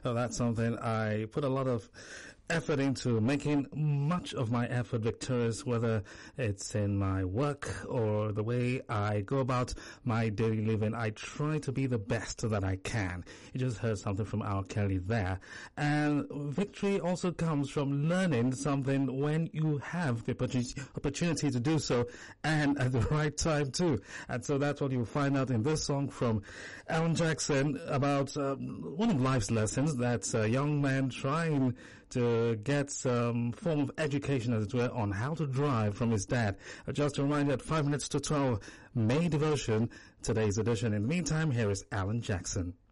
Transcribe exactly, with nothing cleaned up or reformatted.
So that's something I put a lot of effort into, making much of my effort victorious, whether it's in my work or the way I go about my daily living. I try to be the best that I can. You just heard something from R. Kelly there. And victory also comes from learning something when you have the opportunity to do so, and at the right time too. And so that's what you'll find out in this song from Alan Jackson about uh, one of life's lessons. That's a young man trying to get some form of education, as it were, on how to drive from his dad. Uh, just a reminder, at five minutes to twelve, May Devotion, today's edition. In the meantime, here is Alan Jackson.